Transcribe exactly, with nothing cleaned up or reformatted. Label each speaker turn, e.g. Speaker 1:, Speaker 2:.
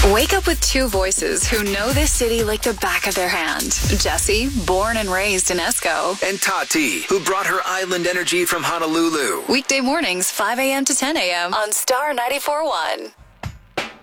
Speaker 1: Wake up with two voices who know this city like the back of their hand. Jessie, born and raised in Esco.
Speaker 2: And Tati, who brought her island energy from Honolulu.
Speaker 1: Weekday mornings, five a.m. to ten a.m. on Star ninety-four point one.